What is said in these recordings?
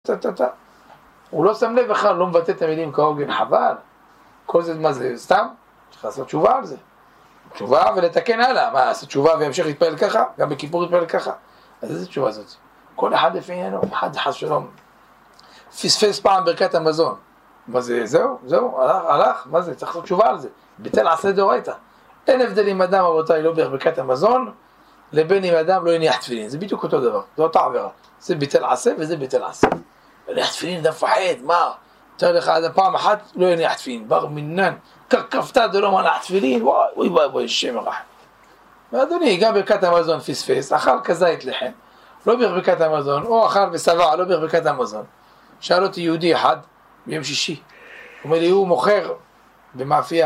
הוא לא שם לב בכלל, לא מבטא את המילים כהוגן, חבל. כל זה, מה זה? סתם? צריך לעשות תשובה על זה. תשובה ולתקן הלאה. מה, לעשות תשובה וימשיך להתפעל ככה? גם בכיפור להתפעל ככה? אז איזה תשובה זאת? כל אחד לפי עניינו, אחד חס שלום. פספס פעם ברכת המזון. מה זה? זהו, הלך, מה זה? צריך לעשות תשובה על זה. ביטל עשה דאורייתא. אין הבדל עם אדם, רבותיי, לא ברכת המזון, לבין עם אדם לא יניח תפילין. זה בדיוק אותו דבר, זו אותה עבירה. זה ביטל עשה וזה ביטל עשה. יניח תפילין, אתה מפחד, מה? תראה לך עד הפעם אחת לא יניח תפילין, בר מינן, כפתה דלא מניח תפילין, וואי, שם רחם. ואדוני, גם ברכת המזון פספס, אכל כזית לחם, לא ברכת המזון, או אכל ושבע, לא ברכת המזון. שאל אותי יהודי אחד, ביום שישי, הוא אומר לי, הוא מוכר במאפייה.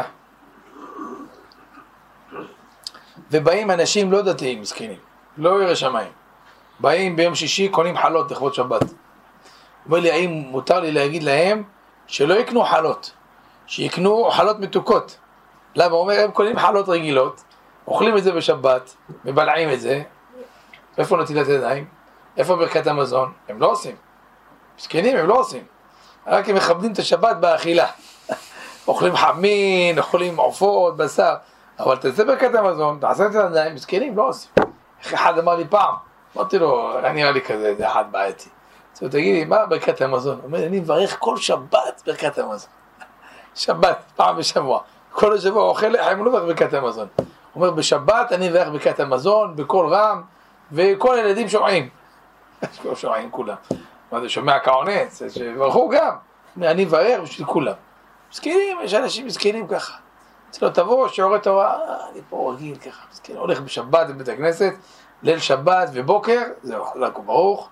ובאים אנשים לא דתיים, מסכנים, לא ירא שמיים. באים ביום שישי, קונים חלות לכבוד שבת. הוא אומר לי, האם מותר לי להגיד להם שלא יקנו חלות, שיקנו חלות מתוקות. למה? הוא אומר, הם קונים חלות רגילות, אוכלים את זה בשבת, מבלעים את זה. איפה נטילת ידיים? איפה ברכת המזון? הם לא עושים. מסכנים, הם לא עושים. רק הם מכבדים את השבת באכילה. אוכלים חמין, אוכלים עופות, בשר. אבל תעשה ברכת המזון, תעשה את הידיים, מסכנים, לא עושים. איך אחד אמר לי פעם, אמרתי לו, נראה לי כזה, זה אחד בעייתי. אז הוא תגיד לי, מה ברכת המזון? הוא אומר, אני מברך כל שבת ברכת המזון. שבת, פעם בשבוע. כל השבוע אוכל לחם, הוא לא מברך ברכת המזון. הוא אומר, בשבת אני מברך ברכת המזון, בכל רם, וכל הילדים שומעים. שומעים כולם. מה זה, שומע כעונץ, שברכו גם. אני מברך בשביל כולם. מסכנים, יש אנשים מסכנים ככה. אצלו תבוא, שיעורי תורה, אני פה רגיל ככה. מסכנים, הולך בשבת בבית הכנסת, ליל שבת ובוקר, זהו, חזק וברוך.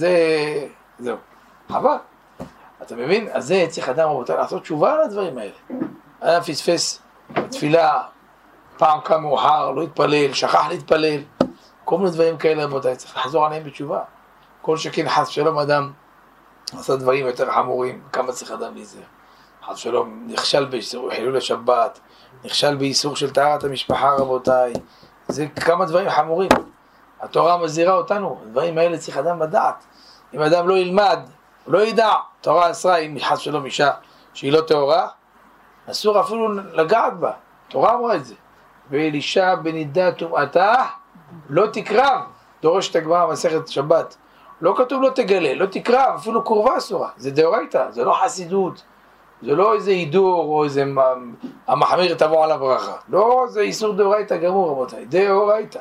זהו, חבל. אתה מבין? אז זה צריך אדם רבותיי לעשות תשובה על הדברים האלה. אדם פספס בתפילה, פעם קם מאוחר, לא התפלל, שכח להתפלל. כל מיני דברים כאלה רבותיי, צריך לחזור עליהם בתשובה. כל שכן חס שלום אדם עשה דברים יותר חמורים, כמה צריך אדם להיזהר. חס שלום נכשל באיסור חילול השבת, נכשל באיסור של טהרת המשפחה רבותיי. זה כמה דברים חמורים. התורה מזהירה אותנו, הדברים האלה צריך אדם לדעת. אם אדם לא ילמד, לא ידע, תורה אסרה, אם חס שלום אישה שהיא לא טהורה, אסור אפילו לגעת בה. תורה אמרה את זה. ואלישע בנידה טומאתה לא תקרב, דורשת הגמרא מסכת שבת. לא כתוב לא תגלה, לא תקרב, אפילו קורבה אסורה. זה דאורייתא, זה לא חסידות. זה לא איזה הידור או איזה המחמיר תבוא על הברכה. לא, זה איסור דאורייתא גמור רבותיי, דאורייתא.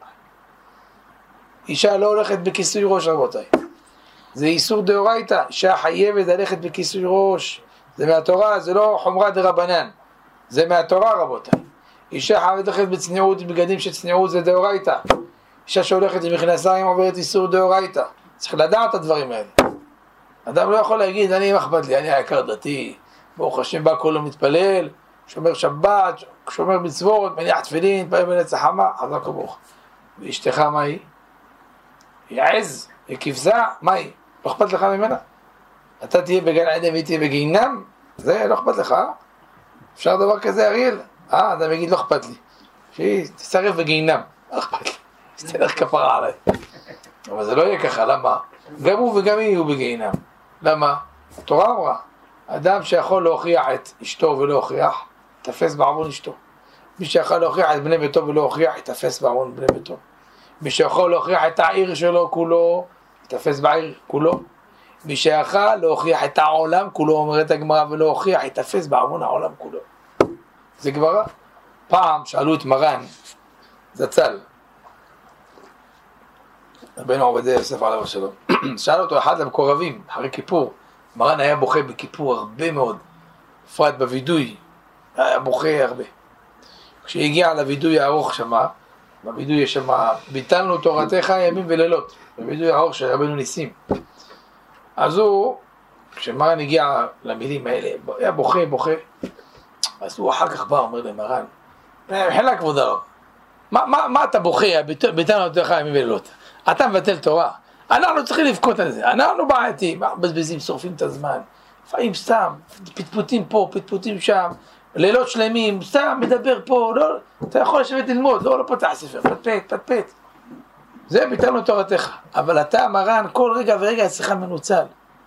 אישה לא הולכת בכיסוי ראש רבותיי. זה איסור דאורייתא, אישה חייבת ללכת בכיסוי ראש. זה מהתורה, זה לא חומרה דרבנן. זה מהתורה רבותיי. אישה חייבת ללכת בצניעות, בגדים של צניעות, זה דאורייתא. אישה שהולכת עם מכנסיים עוברת איסור דאורייתא. צריך לדעת את הדברים האלה. אדם לא יכול להגיד, אני מחבד לי, אני היקר דתי, ברוך השם בא כולו מתפלל, שומר שבת, שומר מצוות, מניח תפילין, מתפלל בנצח חמה, חזק וברוך. ואשתך מה היא? היא עז, היא כבשה, מה היא? לא אכפת לך ממנה? אתה תהיה בגן עדן והיא תהיה בגיהינום? זה לא אכפת לך, אפשר דבר כזה אריאל? אדם יגיד לא אכפת לי, שהיא תשרף בגיהינום, לא אכפת לי, תלך כפרה עליי. אבל זה לא יהיה ככה, למה? גם הוא וגם היא יהיו בגיהינום. למה? התורה אמרה, אדם שיכול להוכיח את אשתו ולא הוכיח, יתפס בעוון אשתו. מי שיכול להוכיח את בני ביתו ולא הוכיח, יתפס בעוון בני ביתו. מי שיכול להוכיח את העיר שלו כולו, יתפס בעיר כולו. מי שיכול להוכיח את העולם כולו, אומרת הגמרא, ולא הוכיח, יתפס בעוון העולם כולו. זה גמרא. פעם שאלו את מרן, זצ"ל, רבנו עובדיה יוסף עליו השלום, שאל אותו אחד למקורבים, אחרי כיפור, מרן היה בוכה בכיפור הרבה מאוד, בפרט בוידוי, היה בוכה הרבה. כשהגיע לוידוי הארוך שמה, בוידוי יש שמה, ביטלנו תורתך ימים ולילות, בוידוי הארוך של רבנו ניסים. אז הוא, כשמרן הגיע למילים האלה, היה בוכה, אז הוא אחר כך בא, אומר למרן, חלה כבוד הרב, מה אתה בוכה, ביטלנו תורתך ימים ולילות? אתה מבטל תורה, אנחנו צריכים לבכות על זה, אנחנו בעייתים, בזבזים, שורפים את הזמן, לפעמים סתם, פטפוטים פה, פטפוטים שם, לילות שלמים, סתם מדבר פה, לא, אתה יכול לשבת ללמוד, לא פותח ספר, פטפט, זה ביטלנו תורתך, אבל אתה מרן כל רגע ורגע אצלך מנוצל,